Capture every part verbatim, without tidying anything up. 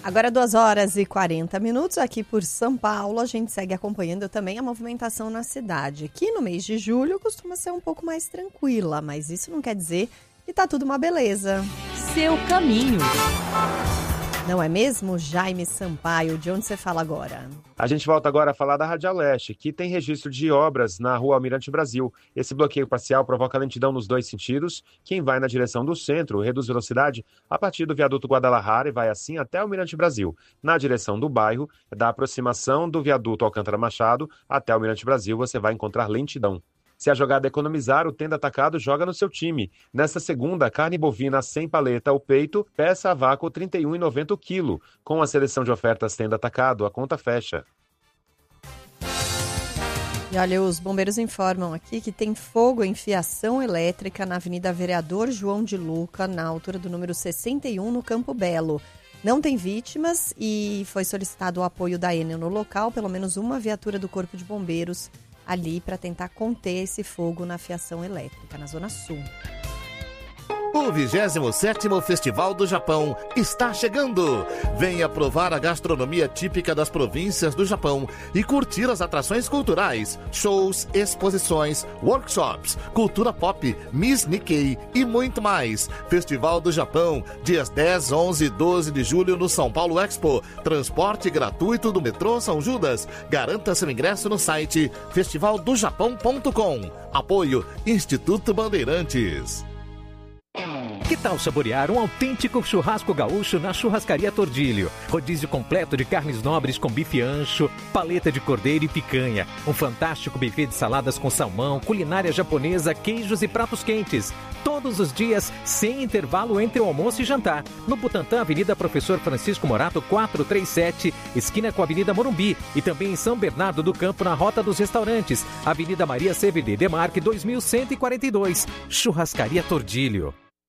Agora duas horas e quarenta minutos aqui por São Paulo. A gente segue acompanhando também a movimentação na cidade, que no mês de julho costuma ser um pouco mais tranquila, mas isso não quer dizer que tá tudo uma beleza. Seu caminho. Não é mesmo, Jaime Sampaio? De onde você fala agora? A gente volta agora a falar da Radial Leste, que tem registro de obras na rua Almirante Brasil. Esse bloqueio parcial provoca lentidão nos dois sentidos. Quem vai na direção do centro reduz velocidade a partir do viaduto Guadalajara e vai assim até Almirante Brasil. Na direção do bairro, da aproximação do viaduto Alcântara Machado até Almirante Brasil, você vai encontrar lentidão. Se a jogada é economizar, o Tenda Atacado joga no seu time. Nesta segunda, carne bovina sem paleta ou peito, peça a vácuo trinta e um reais e noventa centavos o quilo. Com a seleção de ofertas Tenda Atacado, a conta fecha. E olha, os bombeiros informam aqui que tem fogo em fiação elétrica na Avenida Vereador João de Luca, na altura do número sessenta e um, no Campo Belo. Não tem vítimas e foi solicitado o apoio da Enel no local, pelo menos uma viatura do Corpo de Bombeiros ali para tentar conter esse fogo na fiação elétrica, na Zona Sul. O vigésimo sétimo Festival do Japão está chegando. Venha provar a gastronomia típica das províncias do Japão e curtir as atrações culturais, shows, exposições, workshops, cultura pop, Miss Nikkei e muito mais. Festival do Japão, dias dez, onze e doze de julho no São Paulo Expo. Transporte gratuito do metrô São Judas. Garanta seu ingresso no site festival do japão ponto com. Apoio Instituto Bandeirantes. Que tal saborear um autêntico churrasco gaúcho na Churrascaria Tordilho? Rodízio completo de carnes nobres com bife ancho, paleta de cordeiro e picanha. Um fantástico buffet de saladas com salmão, culinária japonesa, queijos e pratos quentes. Todos os dias, sem intervalo entre o almoço e jantar. No Butantã, Avenida Professor Francisco Morato, quatrocentos e trinta e sete, esquina com a Avenida Morumbi. E também em São Bernardo do Campo, na Rota dos Restaurantes. Avenida Maria C V D Demarque, dois mil cento e quarenta e dois. Churrascaria Tordilho.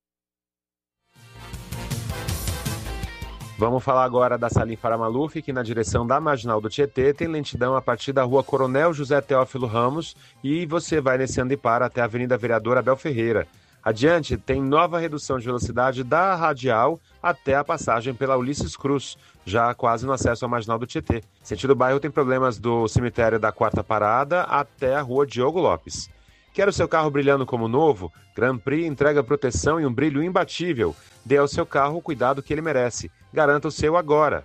Vamos falar agora da Salim Faramaluf, que na direção da Marginal do Tietê tem lentidão a partir da rua Coronel José Teófilo Ramos e você vai nesse Andipara até a Avenida Vereador Abel Ferreira. Adiante, tem nova redução de velocidade da Radial até a passagem pela Ulisses Cruz, já quase no acesso à Marginal do Tietê. Sentido bairro tem problemas do cemitério da Quarta Parada até a rua Diogo Lopes. Quer o seu carro brilhando como novo? Grand Prix entrega proteção e um brilho imbatível. Dê ao seu carro o cuidado que ele merece. Garanta o seu agora.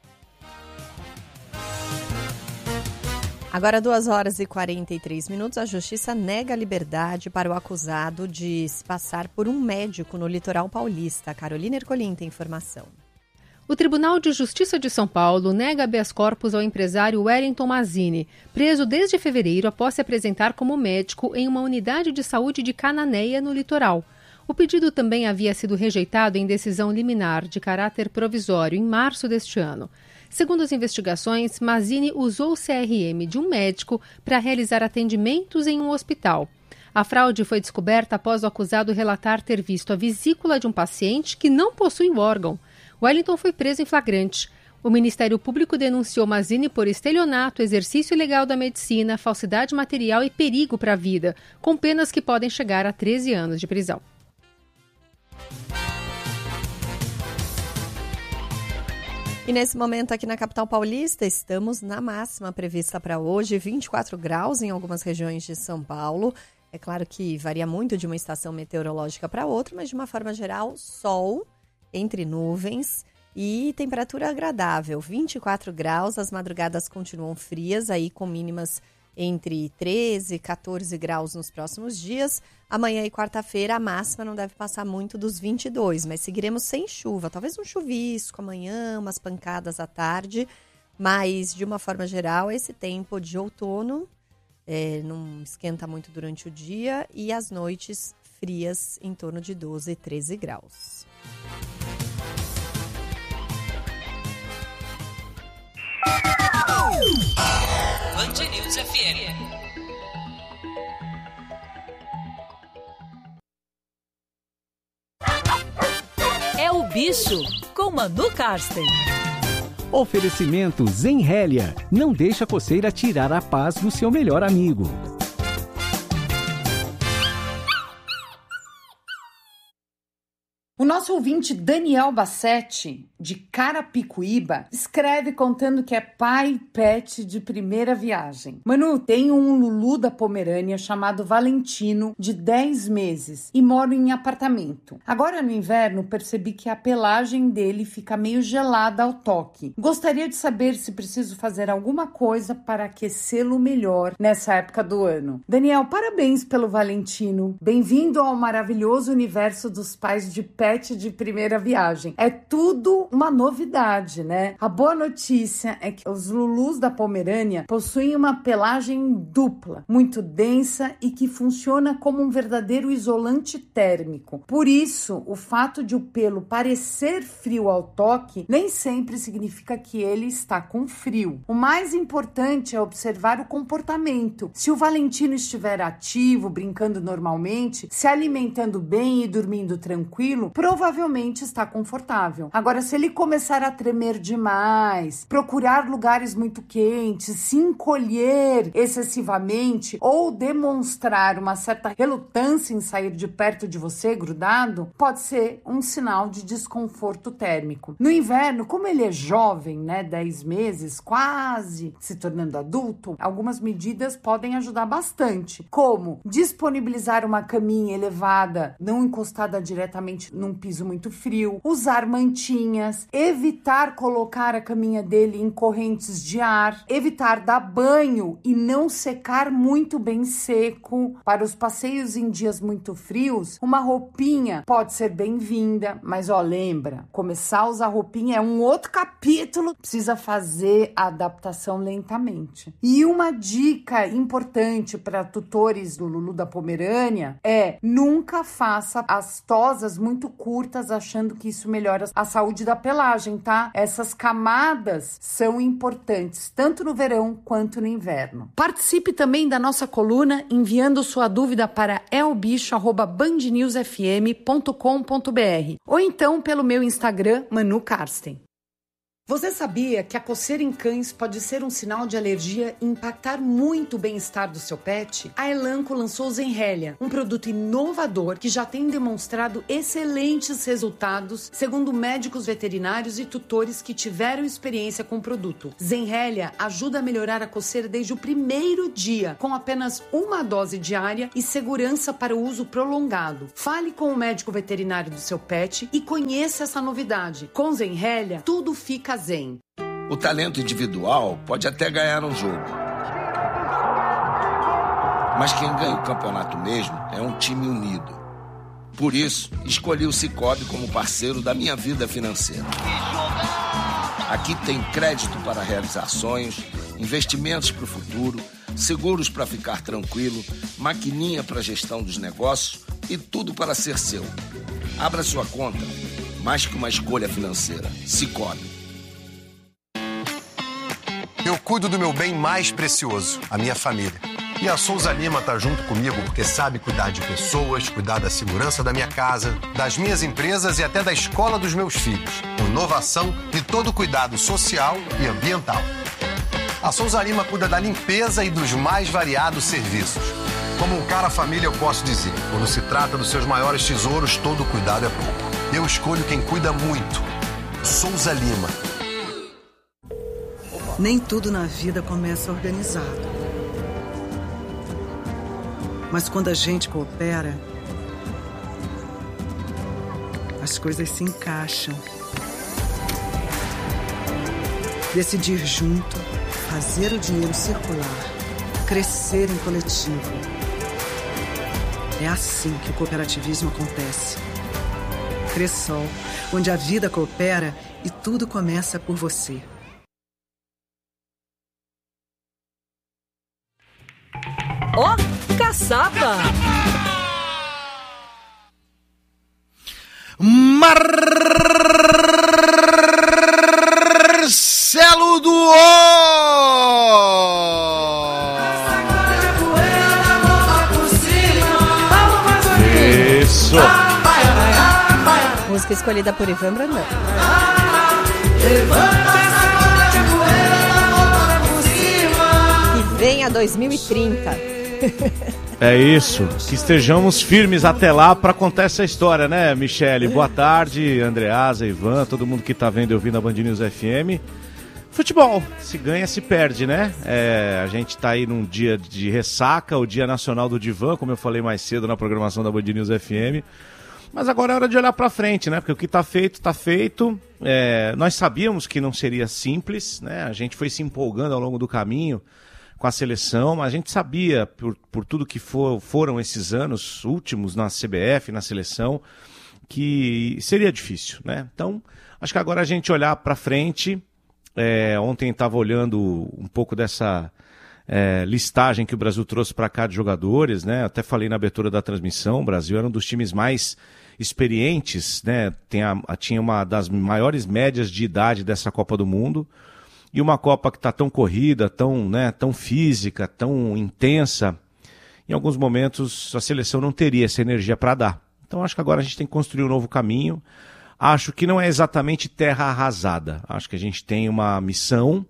Agora, duas horas e quarenta e três minutos, a Justiça nega a liberdade para o acusado de se passar por um médico no litoral paulista. Carolina Ercolim tem informação. O Tribunal de Justiça de São Paulo nega habeas corpus ao empresário Wellington Mazzini, preso desde fevereiro após se apresentar como médico em uma unidade de saúde de Cananéia, no litoral. O pedido também havia sido rejeitado em decisão liminar de caráter provisório em março deste ano. Segundo as investigações, Mazzini usou o C R M de um médico para realizar atendimentos em um hospital. A fraude foi descoberta após o acusado relatar ter visto a vesícula de um paciente que não possui o órgão. Wellington foi preso em flagrante. O Ministério Público denunciou Mazzini por estelionato, exercício ilegal da medicina, falsidade material e perigo para a vida, com penas que podem chegar a treze anos de prisão. E nesse momento aqui na capital paulista, estamos na máxima prevista para hoje, vinte e quatro graus em algumas regiões de São Paulo. É claro que varia muito de uma estação meteorológica para outra, mas de uma forma geral, sol entre nuvens e temperatura agradável, vinte e quatro graus. As madrugadas continuam frias, aí com mínimas entre treze e quatorze graus nos próximos dias. Amanhã e quarta-feira a máxima não deve passar muito dos vinte e dois, mas seguiremos sem chuva. Talvez um chuvisco amanhã, umas pancadas à tarde, mas de uma forma geral esse tempo de outono é, não esquenta muito durante o dia e as noites frias em torno de doze, treze graus. Band News F M. É o bicho com Manu Karsten. Oferecimento Zenrélia. Não deixa a coceira tirar a paz do seu melhor amigo. O nosso ouvinte Daniel Bassetti de Carapicuíba, escreve contando que é pai pet de primeira viagem. Manu, tenho um Lulu da Pomerânia chamado Valentino, de dez meses, e moro em apartamento. Agora no inverno percebi que a pelagem dele fica meio gelada ao toque. Gostaria de saber se preciso fazer alguma coisa para aquecê-lo melhor nessa época do ano. Daniel, parabéns pelo Valentino. Bem-vindo ao maravilhoso universo dos pais de pet de primeira viagem. É tudo uma novidade, né? A boa notícia é que os Lulus da Pomerânia possuem uma pelagem dupla, muito densa e que funciona como um verdadeiro isolante térmico. Por isso, o fato de o pelo parecer frio ao toque nem sempre significa que ele está com frio. O mais importante é observar o comportamento. Se o Valentino estiver ativo, brincando normalmente, se alimentando bem e dormindo tranquilo, provavelmente está confortável. Agora, se ele começar a tremer demais, procurar lugares muito quentes, se encolher excessivamente ou demonstrar uma certa relutância em sair de perto de você, grudado, pode ser um sinal de desconforto térmico. No inverno, como ele é jovem, né, dez meses, quase se tornando adulto, algumas medidas podem ajudar bastante, como disponibilizar uma caminha elevada, não encostada diretamente num piso muito frio, usar mantinhas, evitar colocar a caminha dele em correntes de ar, evitar dar banho e não secar muito bem seco. Para os passeios em dias muito frios, uma roupinha pode ser bem-vinda, mas ó, lembra, começar a usar roupinha é um outro capítulo, precisa fazer a adaptação lentamente. E uma dica importante para tutores do Lulu da Pomerânia é: nunca faça as tosas muito curtas achando que isso melhora a saúde da pelagem, tá? Essas camadas são importantes, tanto no verão quanto no inverno. Participe também da nossa coluna enviando sua dúvida para elbicho arroba band news f m ponto com ponto b r ou então pelo meu Instagram, Manu Karsten. Você sabia que a coceira em cães pode ser um sinal de alergia e impactar muito o bem-estar do seu pet? A Elanco lançou o Zenrelia, um produto inovador que já tem demonstrado excelentes resultados, segundo médicos veterinários e tutores que tiveram experiência com o produto. Zenrelia ajuda a melhorar a coceira desde o primeiro dia, com apenas uma dose diária e segurança para o uso prolongado. Fale com o médico veterinário do seu pet e conheça essa novidade. Com Zenrelia, tudo fica zen. O talento individual pode até ganhar um jogo, mas quem ganha o campeonato mesmo é um time unido. Por isso, escolhi o Sicoob como parceiro da minha vida financeira. Aqui tem crédito para realizar sonhos, investimentos para o futuro, seguros para ficar tranquilo, maquininha para gestão dos negócios e tudo para ser seu. Abra sua conta, mais que uma escolha financeira. Sicoob. Eu cuido do meu bem mais precioso, a minha família. E a Souza Lima tá junto comigo porque sabe cuidar de pessoas, cuidar da segurança da minha casa, das minhas empresas e até da escola dos meus filhos. Com inovação e todo cuidado social e ambiental. A Souza Lima cuida da limpeza e dos mais variados serviços. Como um cara família, eu posso dizer, quando se trata dos seus maiores tesouros, todo cuidado é pouco. Eu escolho quem cuida muito. Souza Lima. Nem tudo na vida começa organizado. Mas quando a gente coopera, as coisas se encaixam. Decidir junto, fazer o dinheiro circular, crescer em coletivo. É assim que o cooperativismo acontece. Cressol, onde a vida coopera e tudo começa por você. Ó, oh, caçapa! Marcelo do O! Isso! Música escolhida por Ivan Brandão. E vem a dois mil e trinta. É isso, que estejamos firmes até lá para contar essa história, né, Michele? Boa tarde, Andreasa, Ivan, todo mundo que tá vendo e ouvindo a Band News F M. Futebol, se ganha, se perde, né? É, a gente tá aí num dia de ressaca, o Dia Nacional do Divã, como eu falei mais cedo na programação da Band News F M. Mas agora é hora de olhar para frente, né? Porque o que tá feito, tá feito. É, nós sabíamos que não seria simples, né? A gente foi se empolgando ao longo do caminho com a seleção, mas a gente sabia, por, por tudo que for, foram esses anos últimos na C B F, na seleção, que seria difícil, né? Então, acho que agora a gente olhar para frente. É, ontem estava olhando um pouco dessa é, listagem que o Brasil trouxe para cá de jogadores, né? Até falei na abertura da transmissão, o Brasil era um dos times mais experientes, né? Tem a, a, tinha uma das maiores médias de idade dessa Copa do Mundo. E uma Copa que está tão corrida, tão, né, tão física, tão intensa, em alguns momentos a seleção não teria essa energia para dar. Então acho que agora a gente tem que construir um novo caminho. Acho que não é exatamente terra arrasada. Acho que a gente tem uma missão,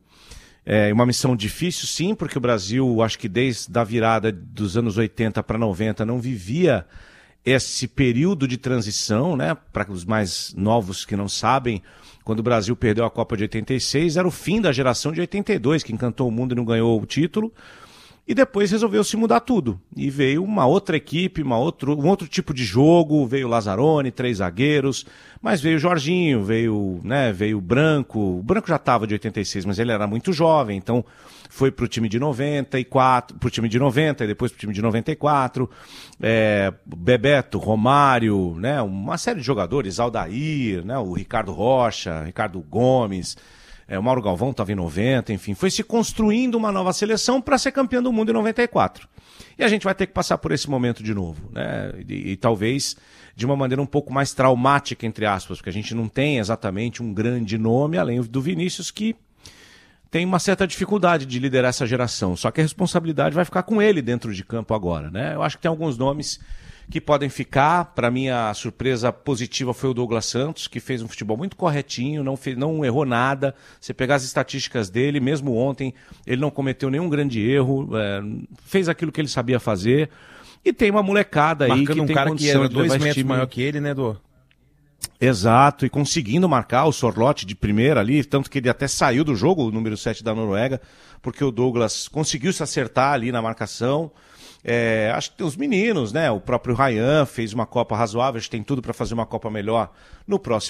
é, uma missão difícil sim, porque o Brasil, acho que desde a virada dos anos oitenta para noventa, não vivia esse período de transição, né? Para os mais novos que não sabem, quando o Brasil perdeu a Copa de oitenta e seis, era o fim da geração de oitenta e dois, que encantou o mundo e não ganhou o título, e depois resolveu se mudar tudo. E veio uma outra equipe, uma outro, um outro tipo de jogo, veio o Lazzaroni, três zagueiros, mas veio o Jorginho, veio, né, veio o Branco, o Branco já estava de oitenta e seis, mas ele era muito jovem, então foi pro time de noventa e quatro, pro time de noventa e depois pro time de noventa e quatro, é, Bebeto, Romário, né, uma série de jogadores, Aldair, né, o Ricardo Rocha, Ricardo Gomes, é, o Mauro Galvão estava em noventa, enfim, foi se construindo uma nova seleção para ser campeão do mundo em noventa e quatro. E a gente vai ter que passar por esse momento de novo, né, e, e talvez de uma maneira um pouco mais traumática, entre aspas, porque a gente não tem exatamente um grande nome, além do Vinícius, que tem uma certa dificuldade de liderar essa geração, só que a responsabilidade vai ficar com ele dentro de campo agora, né? Eu acho que tem alguns nomes que podem ficar. Para mim, a surpresa positiva foi o Douglas Santos, que fez um futebol muito corretinho, não, fez, não errou nada. Você pegar as estatísticas dele, mesmo ontem, ele não cometeu nenhum grande erro, é, fez aquilo que ele sabia fazer. E tem uma molecada aí marcando que um tem cara condição que era de dois levar esse metros time maior que ele, né, Dô? Exato, e conseguindo marcar o Sorloth de primeira ali, tanto que ele até saiu do jogo, o número sete da Noruega, porque o Douglas conseguiu se acertar ali na marcação. É, acho que tem os meninos, né? O próprio Ryan fez uma Copa razoável, a gente tem tudo para fazer uma Copa melhor no próximo